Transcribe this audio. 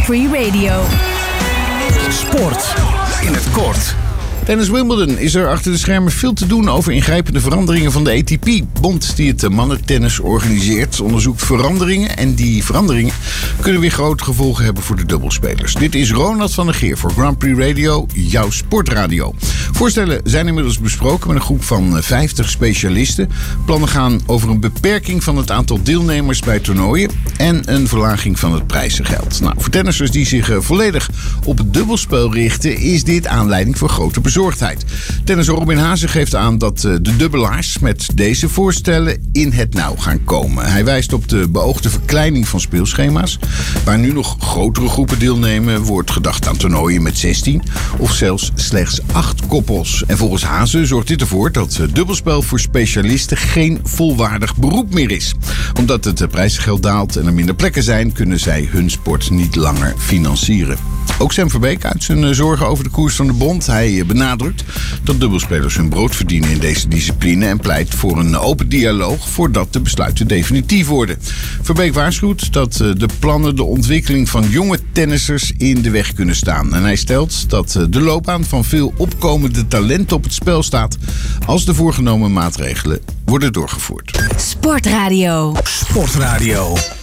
Free Radio. Sport in het kort. Tijdens Wimbledon is er achter de schermen veel te doen over ingrijpende veranderingen van de ATP-bond die het mannentennis organiseert, onderzoekt veranderingen en die veranderingen kunnen weer grote gevolgen hebben voor de dubbelspelers. Dit is Ronald van der Geer voor Grand Prix Radio, jouw sportradio. Voorstellen zijn inmiddels besproken met een groep van 50 specialisten. Plannen gaan over een beperking van het aantal deelnemers bij toernooien en een verlaging van het prijzengeld. Nou, voor tennissers die zich volledig op het dubbelspel richten, is dit aanleiding voor grote bezorgdheid. Tennisser Robin Haase geeft aan dat de dubbelaars met deze voorstellen in het nauw gaan komen. Hij wijst op de beoogde verkleining van speelschema's. Waar nu nog grotere groepen deelnemen, wordt gedacht aan toernooien met 16 of zelfs slechts 8 koppels. En volgens Haase zorgt dit ervoor dat dubbelspel voor specialisten geen volwaardig beroep meer is. Omdat het prijzengeld daalt en er minder plekken zijn, kunnen zij hun sport niet langer financieren. Ook Sam Verbeek uit zijn zorgen over de koers van de bond. Hij benadrukt dat dubbelspelers hun brood verdienen in deze discipline en pleit voor een open dialoog voordat de besluiten definitief worden. Verbeek waarschuwt dat de plannen de ontwikkeling van jonge tennissers in de weg kunnen staan. En hij stelt dat de loopbaan van veel opkomende talenten op het spel staat als de voorgenomen maatregelen worden doorgevoerd. Sportradio. Sportradio.